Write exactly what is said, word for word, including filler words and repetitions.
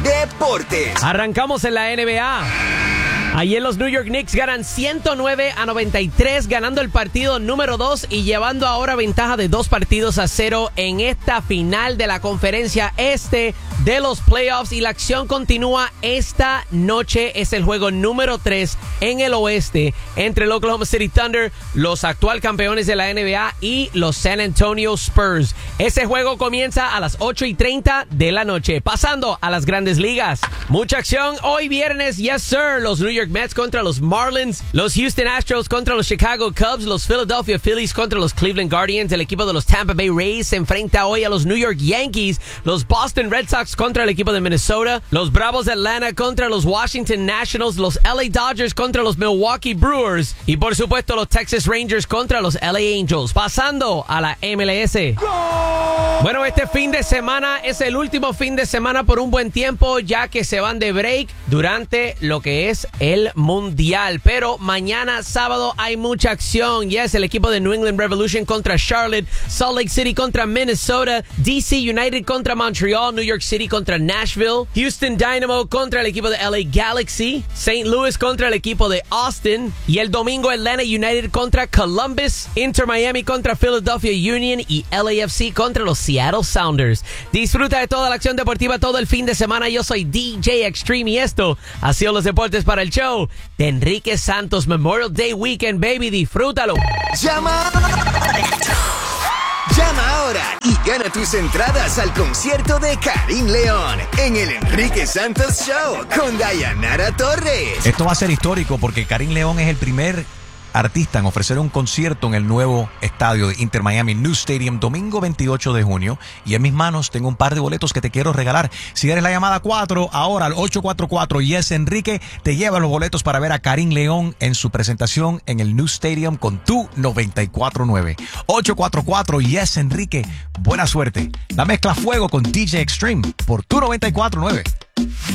Deportes. Arrancamos en la N B A. Ayer los New York Knicks ganan ciento nueve a noventa y tres, ganando el partido número dos y llevando ahora ventaja de dos partidos a cero en esta final de la conferencia este de los playoffs. Y la acción continúa esta noche. Es el juego número tres en el oeste entre el Oklahoma City Thunder, los actual campeones de la N B A, y los San Antonio Spurs. Ese juego comienza a las ocho y treinta de la noche. Pasando a las grandes ligas. Mucha acción hoy viernes, yes sir. Los New York Mets contra los Marlins, los Houston Astros contra los Chicago Cubs, los Philadelphia Phillies contra los Cleveland Guardians. El equipo de los Tampa Bay Rays se enfrenta hoy a los New York Yankees, los Boston Red Sox contra el equipo de Minnesota, los Bravos de Atlanta contra los Washington Nationals, los L A Dodgers contra los Milwaukee Brewers y por supuesto los Texas Rangers contra los L A Angels. Pasando a la M L S. Bueno, este fin de semana es el último fin de semana por un buen tiempo, ya que se van de break durante lo que es el Mundial. Pero mañana sábado hay mucha acción. Yes, el equipo de New England Revolution contra Charlotte, Salt Lake City contra Minnesota, D C United contra Montreal, New York City contra Nashville, Houston Dynamo contra el equipo de L A Galaxy, Saint Louis contra el equipo de Austin, y el domingo Atlanta United contra Columbus, Inter Miami contra Philadelphia Union y L A F C contra los Seattle Sounders. Disfruta de toda la acción deportiva todo el fin de semana. Yo soy D J Extreme y esto ha sido los deportes para el show de Enrique Santos. Memorial Day Weekend, baby, disfrútalo. Llama. Llama ahora y gana tus entradas al concierto de Karim León en el Enrique Santos Show con Dayanara Torres. Esto va a ser histórico porque Karim León es el primer artista en ofrecer un concierto en el nuevo estadio de Inter Miami New Stadium domingo veintiocho de junio, y en mis manos tengo un par de boletos que te quiero regalar. Si eres la llamada cuatro, ahora al ocho cuatro cuatro Yes Enrique, te lleva los boletos para ver a Karim León en su presentación en el New Stadium con tu noventa y cuatro nueve. ocho cuatro cuatro Yes Enrique, buena suerte. La mezcla fuego con D J Extreme por tu noventa y cuatro nueve.